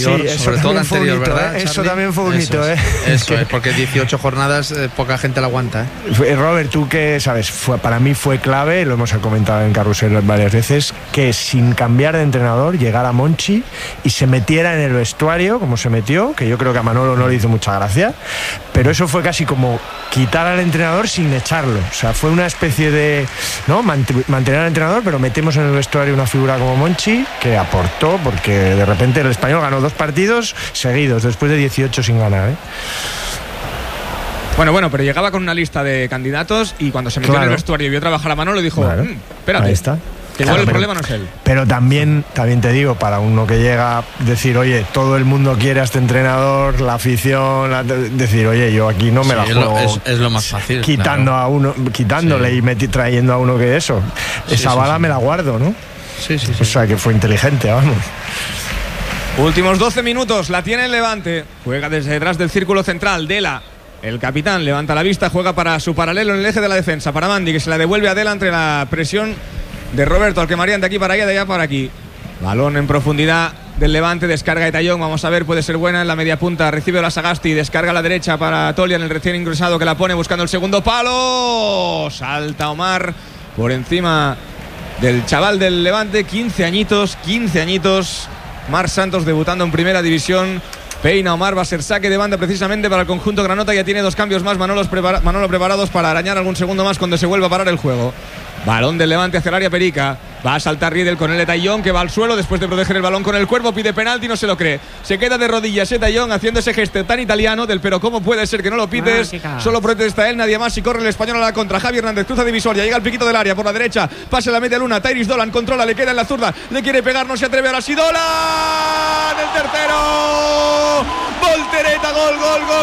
anterior, sí, sobre todo la anterior, hito, ¿verdad? Eso Charlie? también fue un hito, Eso es, porque 18 jornadas poca gente la aguanta, Robert, tú que sabes, para mí fue clave, lo hemos comentado en Carrusel varias veces, que sin cambiar de entrenador llegara Monchi y se metiera en el vestuario como se metió, que yo creo que a Manolo no le hizo mucha gracia, pero eso fue casi como quitar al entrenador sin echarlo. O sea, fue una especie de, ¿no?, mantener al entrenador, pero metemos en el vestuario una figura como Monchi que aportó, porque de repente el Español ganó 2 partidos seguidos después de 18 sin ganar, Bueno, pero llegaba con una lista de candidatos y cuando se metió en el vestuario y vio trabajar a Manolo dijo, espérate, ahí está. Que igual el problema no es él. Pero también te digo, para uno que llega, decir, oye, todo el mundo quiere a este entrenador, la afición, decir, oye, yo aquí no me la juego. Es lo más fácil. Quitando a uno, quitándole y trayendo a uno que eso. Esa bala me la guardo, ¿no? Sí. O sea, que fue inteligente, vamos. Últimos 12 minutos, la tiene el Levante. Juega desde detrás del círculo central. Dela, el capitán, levanta la vista, juega para su paralelo en el eje de la defensa. Para Mandi, que se la devuelve a Dela entre la presión de Roberto, al que marían de aquí para allá, de allá para aquí. Balón en profundidad del Levante, descarga de Tallón, vamos a ver, puede ser buena en la media punta, recibe la Sagasti, descarga a la derecha para Tolian, el recién ingresado, que la pone buscando el segundo palo. Salta Omar por encima del chaval del Levante, 15 añitos. Mar Santos debutando en primera división. Peina Omar, va a ser saque de banda precisamente para el conjunto granota. Ya tiene 2 cambios más Manolo preparados para arañar algún segundo más cuando se vuelva a parar el juego. Balón del Levante hacia el área Perica. Va a saltar Riedel con el Etayón, que va al suelo después de proteger el balón con el cuerpo. Pide penalti, no se lo cree. Se queda de rodillas Etayón haciendo ese gesto tan italiano del pero cómo puede ser que no lo pites. Solo protesta él, nadie más, y corre el español a la contra. Javi Hernández cruza divisoria, llega al piquito del área por la derecha. Pasa la media luna, Tairis Dolan controla, le queda en la zurda. Le quiere pegar, no se atreve, ahora sí Dolan. El tercero. Voltereta, gol.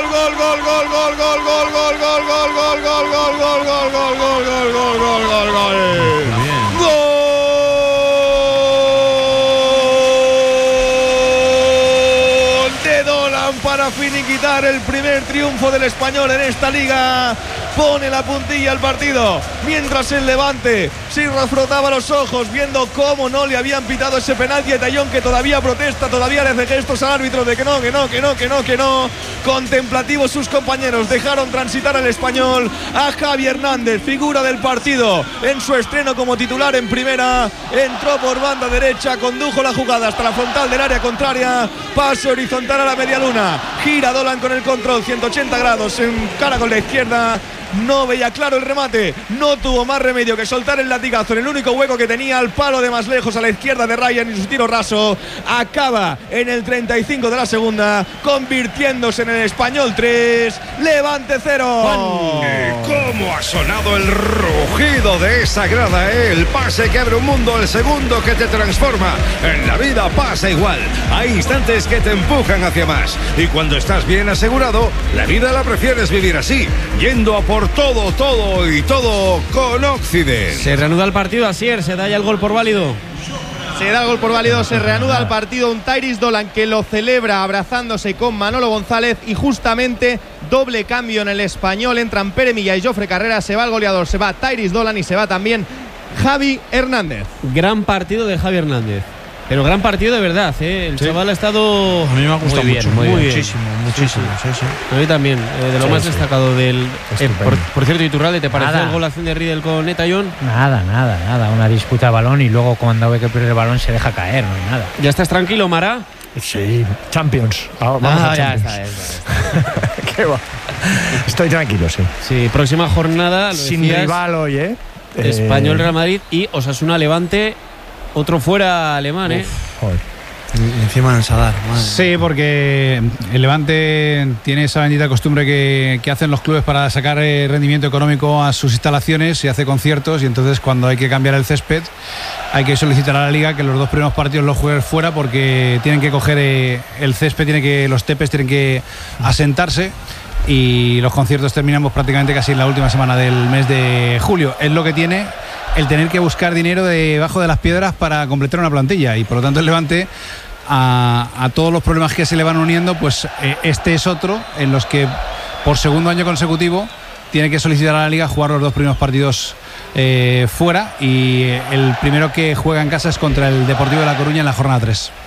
Para finiquitar el primer triunfo del Español en esta liga. Pone la puntilla al partido, mientras el Levante se frotaba los ojos viendo cómo no le habían pitado ese penalti a Tallón, que todavía protesta, todavía le hace gestos al árbitro de que no. Contemplativos sus compañeros, dejaron transitar al Español. A Javi Hernández, figura del partido en su estreno como titular en primera, entró por banda derecha, condujo la jugada hasta la frontal del área contraria, pase horizontal a la media luna, gira Dolan con el control, 180 grados, en cara con la izquierda. No veía claro el remate, no tuvo más remedio que soltar el latigazo en el único hueco que tenía, al palo de más lejos a la izquierda de Ryan, y su tiro raso acaba en el 35 de la segunda, convirtiéndose en el Español 3, Levante 0. ¿Cómo ha sonado el rugido de esa grada? El pase que abre un mundo, el segundo que te transforma. En la vida pasa igual, hay instantes que te empujan hacia más, y cuando estás bien asegurado, la vida la prefieres vivir así, yendo a por todo con Occident. Se reanuda el partido, Asier, se da ya el gol por válido. Se da el gol por válido, se reanuda el partido. Un Tairis Dolan que lo celebra abrazándose con Manolo González, y justamente doble cambio en el Español. Entran Pere Milla y Jofre Carrera. Se va el goleador, se va Tairis Dolan y se va también Javi Hernández. Gran partido de Javi Hernández. Pero gran partido de verdad, ¿eh? El chaval ha estado... A mí me ha gustado muchísimo. Sí. A mí también, de lo más destacado del... por cierto, Iturralde, ¿te pareció Nada. el golazo de Riedel con Etayón? Nada. Una disputa de balón y luego cuando ve que pierde el balón se deja caer, no hay nada. ¿Ya estás tranquilo, Mara? Sí, Champions. Vamos a ya Champions. está. Qué va. Estoy tranquilo, sí. Sí, próxima jornada, sin rival hoy, Español, Real Madrid y Osasuna Levante. Otro fuera alemán, Joder. Encima en Sadar. Sí, porque el Levante tiene esa bendita costumbre que hacen los clubes para sacar rendimiento económico a sus instalaciones, y hace conciertos, y entonces cuando hay que cambiar el césped hay que solicitar a la Liga que los 2 primeros partidos los jueguen fuera, porque tienen que coger el césped, los tepes tienen que asentarse, y los conciertos terminamos prácticamente casi en la última semana del mes de julio. Es lo que tiene el tener que buscar dinero debajo de las piedras para completar una plantilla, y por lo tanto el Levante, a todos los problemas que se le van uniendo, pues este es otro en los que por segundo año consecutivo tiene que solicitar a la Liga jugar los 2 primeros partidos fuera, y el primero que juega en casa es contra el Deportivo de La Coruña en la jornada 3.